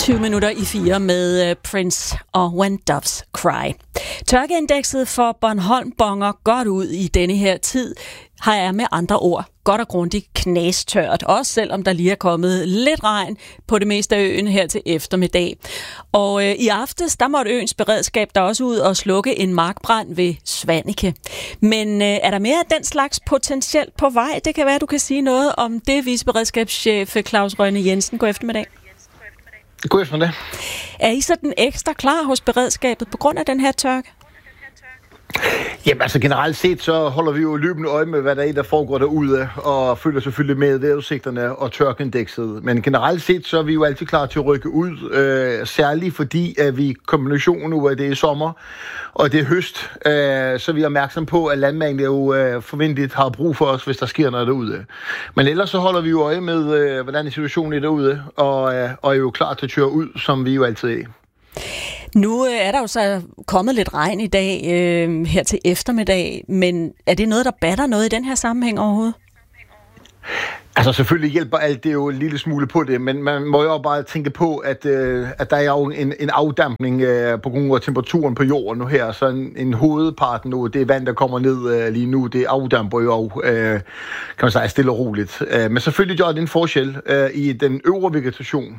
20 minutter i 4 med Prince og When Doves Cry. Tørkeindekset for Bornholm bonger godt ud i denne her tid. Har jeg med andre ord godt og grundigt knastørt, også selvom der lige er kommet lidt regn på det meste af øen her til eftermiddag. Og i aftes, der måtte øens beredskab der også ud og slukke en markbrand ved Svanike. Men er der mere af den slags potentielt på vej? Det kan være, du kan sige noget om det, viceberedskabschef Claus Rønne Jensen. God eftermiddag. God eftermiddag. Er I sådan ekstra klar hos beredskabet på grund af den her tørke? Jamen altså generelt set, så holder vi jo løbende øje med, hvad der er, der foregår derude, og følger selvfølgelig med vejrudsigterne og tørkeindekset. Men generelt set, så er vi jo altid klar til at rykke ud, særligt fordi, at vi kombinationen nu, at det er sommer, og det er høst, så vi er opmærksom på, at landmængden jo forventeligt har brug for os, hvis der sker noget derude. Men ellers så holder vi jo øje med, hvordan situationen er derude, og er jo klar til at køre ud, som vi jo altid er. Nu er der jo så kommet lidt regn i dag her til eftermiddag, men er det noget, der batter noget i den her sammenhæng overhovedet? Altså selvfølgelig hjælper alt det jo en lille smule på det, men man må jo bare tænke på, at der er jo en afdampning på grund af temperaturen på jorden nu her, så en hovedpart nu, det er vand, der kommer ned lige nu, det afdamper jo, kan man sige, stille og roligt. Men selvfølgelig gør det en forskel i den øvre vegetation.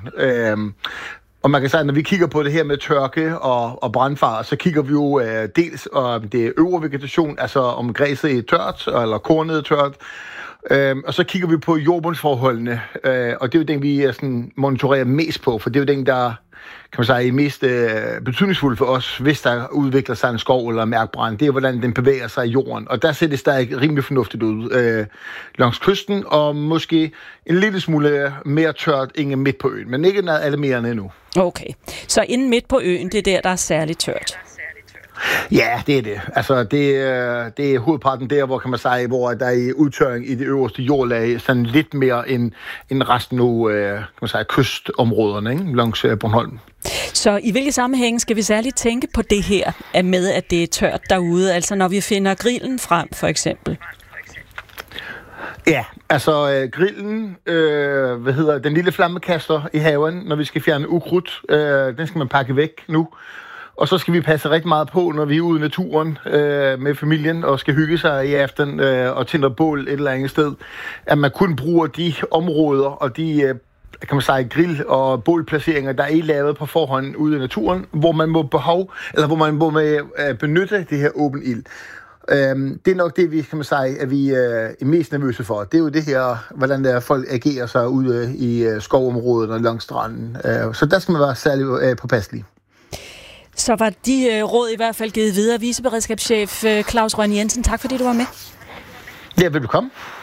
Og man kan sige, at når vi kigger på det her med tørke og brandfare, så kigger vi jo dels om det øvre vegetation, altså om græsset er tørt, eller kornet er tørt, og så kigger vi på jordbundsforholdene, og det er jo den, vi sådan monitorerer mest på, for det er jo den, der kan man sige, er mest betydningsfuld for os, hvis der udvikler sig en skov eller mærkbrand. Det er, hvordan den bevæger sig i jorden. Og der ser det stadig rimelig fornuftigt ud langs kysten, og måske en lille smule mere tørt end midt på øen, men ikke noget alarmerende endnu. Okay, så inden midt på øen, det er der er særligt tørt? Ja, det er det. Altså, det er hovedparten der, hvor kan man sige, hvor der er udtørring i det øverste jordlag, sådan lidt mere end resten nu, kan man sige, kystområderne, ikke? Langs Bornholm. Så i hvilke sammenhæng skal vi særligt tænke på det her med, at det er tørt derude? Altså når vi finder grillen frem, for eksempel? Ja, altså grillen, den lille flammekaster i haven, når vi skal fjerne ukrudt, den skal man pakke væk nu. Og så skal vi passe rigtig meget på, når vi er ude i naturen med familien og skal hygge sig i aften og tænde bål et eller andet sted, at man kun bruger de områder og de kan man sige, grill- og bålplaceringer, der er lavet på forhånd ude i naturen, hvor man må benytte det her åben ild. Det er nok det, vi kan man sige, at vi er mest nervøse for. Det er jo det her, hvordan der folk agerer sig ude i skovområdet og langs stranden. Så der skal man være særlig påpasselig. Så var de råd i hvert fald givet videre. Viceberedskabschef Claus Rønne Jensen, tak fordi du var med. Ja, velbekomme.